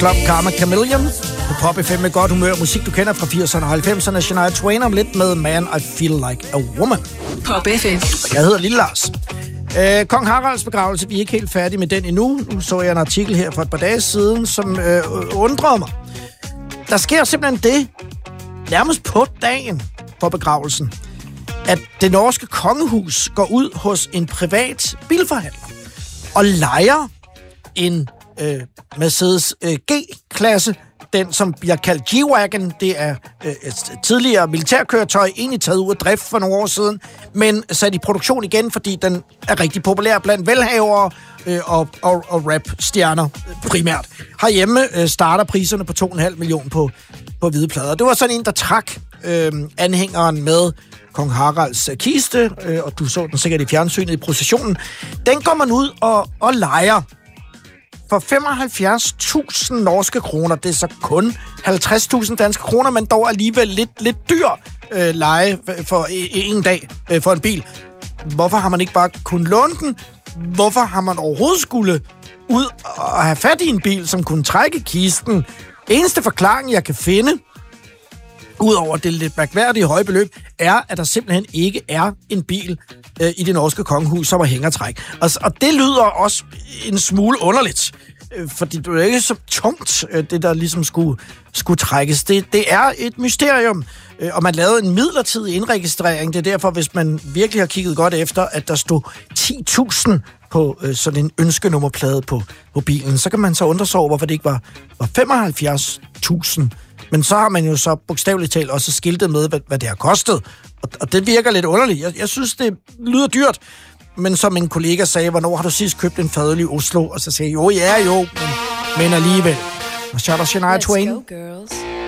Club Karma Chameleon. På Pop FM med godt humør. Musik, du kender fra 80'erne og 90'erne. Shania Twain om lidt med Man, I Feel Like a Woman. Pop FM. Jeg hedder Lille Lars. Kong Haralds begravelse, vi er ikke helt færdige med den endnu. Nu så jeg en artikel her for et par dage siden, som undrer mig. Der sker simpelthen det, nærmest på dagen for begravelsen, at det norske kongehus går ud hos en privat bilforhandler og lejer en Mercedes G-klasse, den som bliver kaldt G-Wagon. Det er et tidligere militærkøretøj, egentlig taget ud af drift for nogle år siden, men sat i produktion igen, fordi den er rigtig populær blandt velhavere og rap-stjerner primært. Herhjemme starter priserne på 2,5 millioner på hvide plader. Det var sådan en, der trak anhængeren med Kong Haralds kiste, og du så den sikkert i fjernsynet i processionen. Den går man ud og lejer for 75.000 norske kroner. Det er så kun 50.000 danske kroner, men dog alligevel lidt dyr leje for en dag for en bil. Hvorfor har man ikke bare kunnet låne den? Hvorfor har man overhovedet skulle ud og have fat i en bil, som kunne trække kisten? Eneste forklaring, jeg kan finde, udover det lidt mærkværdige høje beløb, er, at der simpelthen ikke er en bil i det norske kongehus, som er hængertræk. Og det lyder også en smule underligt, fordi det er ikke så tungt, det der ligesom skulle trækkes. Det er et mysterium, og man lavede en midlertidig indregistrering. Det er derfor, hvis man virkelig har kigget godt efter, at der stod 10.000 på sådan en ønskenummerplade på bilen, så kan man så undre sig over, hvorfor det ikke var 75.000. Men så har man jo så bogstaveligt talt også skiltet med, hvad det har kostet. Og det virker lidt underligt. Jeg synes, det lyder dyrt. Men som en kollega sagde, hvornår har du sidst købt en fadøl i Oslo? Og så sagde jeg, jo, men alligevel. Og så er der Shania Twain. Let's go, girls.